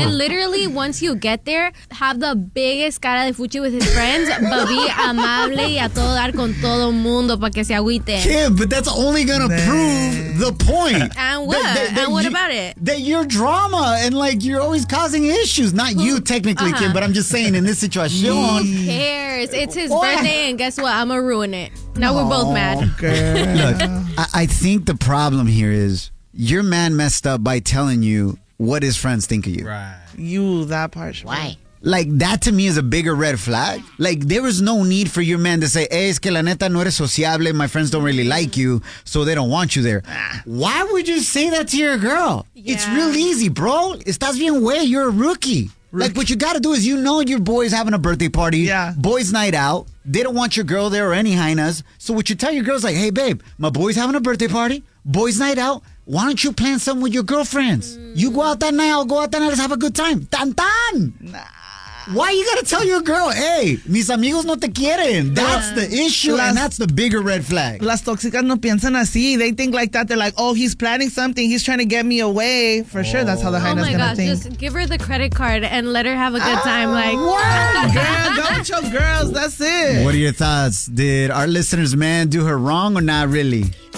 And literally, once you get there, have the biggest cara de fuchi with his friends, but be amable y a todo dar con todo mundo para que se agüite. Kim, but that's only gonna prove the point. And what? And what about it? That you're drama and like you're always causing issues. Not you technically, Kim, but I'm just saying in this situation. Who cares? It's his birthday, and guess what? I'm gonna ruin it. Now we're both mad. Look, I think the problem here is your man messed up by telling you what his friends think of you. Right. You, that part. Why? Like, that to me is a bigger red flag. Like, there was no need for your man to say, hey, es que la neta no eres sociable, my friends don't really like you, so they don't want you there. Why would you say that to your girl? Yeah. It's real easy, bro. Estás bien way, you're a rookie. Like, what you got to do is your boy's having a birthday party, boys' night out. They don't want your girl there or any hyenas. So what you tell your girl's like, hey, babe, my boy's having a birthday party, boys' night out. Why don't you plan something with your girlfriends? You go out that night, I'll go out that night, let's have a good time. Tan tan! Why you gotta tell your girl, hey, mis amigos no te quieren? That's the issue, and that's the bigger red flag. Las tóxicas no piensan así. They think like that. They're like, oh, he's planning something. He's trying to get me away. For sure, that's how the hyena's my gonna gosh, think. just give her the credit card and let her have a good time. Like, Girl, go with your girls. That's it. What are your thoughts? Did our listeners, man, do her wrong or not really?